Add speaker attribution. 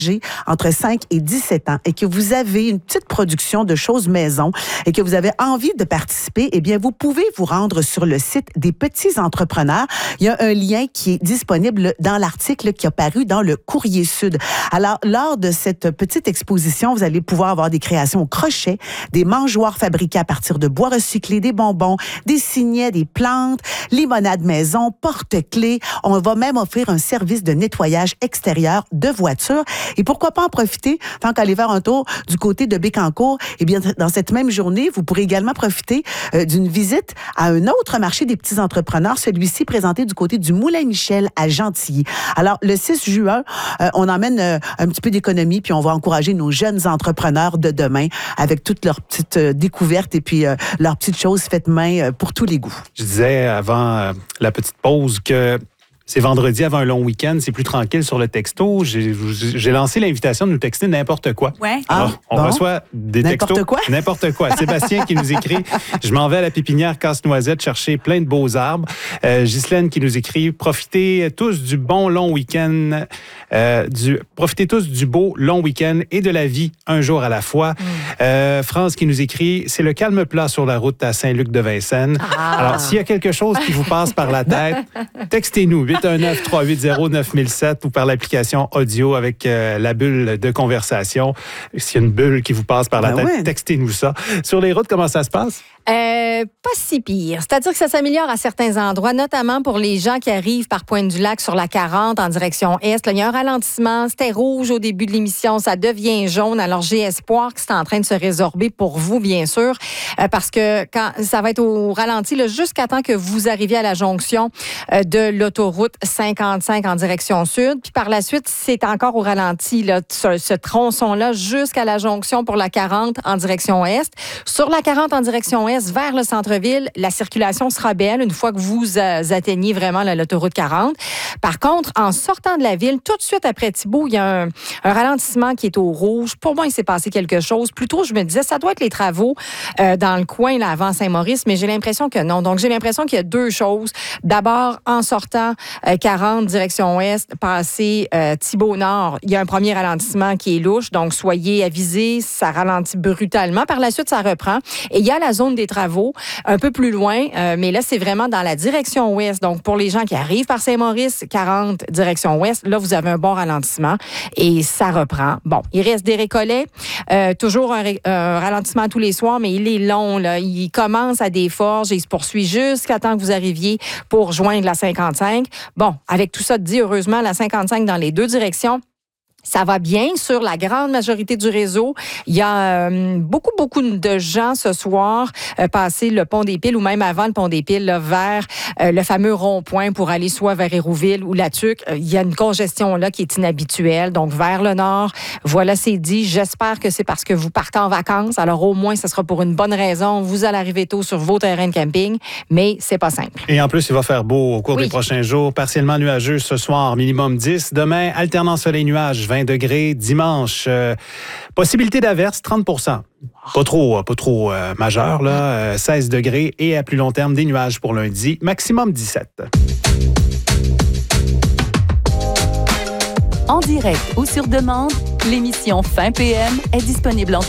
Speaker 1: entre 5 et 17 ans et que vous avez une petite production de choses maison et que vous avez envie de participer, eh bien, vous pouvez vous rendre sur le site des petits entrepreneurs. Il y a un lien qui est disponible dans l'article qui a paru dans le Courrier Sud. Alors, lors de cette petite exposition, vous allez pouvoir avoir des créations au crochet, des mangeoires fabriquées à partir de bois recyclé, des bonbons, des signets, des plantes, limonade maison, porte-clés. On va même offrir un service de nettoyage extérieur de voitures. Et pourquoi pas en profiter, tant qu'aller faire un tour du côté de Bécancour, eh bien, dans cette même journée, vous pourrez également profiter d'une visite à un autre marché des petits entrepreneurs, celui-ci présenté du côté du Moulin-Michel à Gentilly. Alors, le 6 juin, on emmène un petit peu d'économie, puis on va encourager nos jeunes entrepreneurs de demain avec toutes leurs petites découvertes et puis leurs petites choses faites main pour tous les goûts.
Speaker 2: Je disais avant la petite pause que c'est vendredi avant un long week-end, c'est plus tranquille sur le texto. J'ai lancé l'invitation de nous texter n'importe quoi.
Speaker 3: Ouais.
Speaker 2: Alors, on reçoit des textos.
Speaker 1: N'importe quoi?
Speaker 2: N'importe quoi. Sébastien qui nous écrit « Je m'en vais à la pépinière Casse-Noisette chercher plein de beaux arbres. » Ghislaine qui nous écrit « Profitez tous du bon long week-end. Profitez tous du beau long week-end et de la vie un jour à la fois. » France qui nous écrit « C'est le calme plat sur la route à Saint-Luc-de-Vincennes. » Alors, s'il y a quelque chose qui vous passe par la tête, textez-nous 819-380-9007 ou par l'application audio avec la bulle de conversation. S'il y a une bulle qui vous passe par la tête, textez-nous ça. Sur les routes, comment ça se passe?
Speaker 3: Pas si pire. C'est-à-dire que ça s'améliore à certains endroits, notamment pour les gens qui arrivent par Pointe-du-Lac sur la 40 en direction est. Là, il y a un ralentissement. C'était rouge au début de l'émission. Ça devient jaune. Alors, j'ai espoir que c'est en train de se résorber pour vous, bien sûr, parce que quand ça va être au ralenti là, jusqu'à temps que vous arriviez à la jonction de l'autoroute 55 en direction sud. Puis par la suite, c'est encore au ralenti, là, ce tronçon-là, jusqu'à la jonction pour la 40 en direction est. Sur la 40 en direction est, vers le centre-ville, la circulation sera belle une fois que vous atteignez vraiment l'autoroute 40. Par contre, en sortant de la ville, tout de suite après Thibault, il y a un ralentissement qui est au rouge. Pour moi, il s'est passé quelque chose. Plutôt, je me disais, ça doit être les travaux dans le coin là, avant Saint-Maurice, mais j'ai l'impression que non. Donc, j'ai l'impression qu'il y a deux choses. D'abord, en sortant 40 direction ouest, passer Thibault-Nord, il y a un premier ralentissement qui est louche. Donc, soyez avisés, ça ralentit brutalement. Par la suite, ça reprend. Et il y a la zone des travaux un peu plus loin, mais là, c'est vraiment dans la direction ouest. Donc, pour les gens qui arrivent par Saint-Maurice, 40 direction ouest, là, vous avez un bon ralentissement et ça reprend. Bon, il reste des récollets, toujours un ralentissement tous les soirs, mais il est long, là. Il commence à Desforges et il se poursuit jusqu'à temps que vous arriviez pour joindre la 55. Bon, avec tout ça dit, heureusement, la 55 dans les deux directions, ça va bien sur la grande majorité du réseau. Il y a beaucoup de gens ce soir passer le pont des Piles ou même avant le pont des Piles là, vers le fameux rond-point pour aller soit vers Hérouville ou La Tuque. Il y a une congestion là qui est inhabituelle. Donc, vers le nord, voilà, c'est dit. J'espère que c'est parce que vous partez en vacances. Alors, au moins, ce sera pour une bonne raison. Vous allez arriver tôt sur vos terrains de camping, mais c'est pas simple.
Speaker 2: Et en plus, il va faire beau au cours des prochains jours. Partiellement nuageux ce soir, minimum 10. Demain, alternant soleil-nuage, 20 degrés. Dimanche, possibilité d'averse, 30 %. Pas trop majeur, là. 16 degrés et à plus long terme, des nuages pour lundi. Maximum 17.
Speaker 4: En direct ou sur demande, l'émission Fin PM est disponible en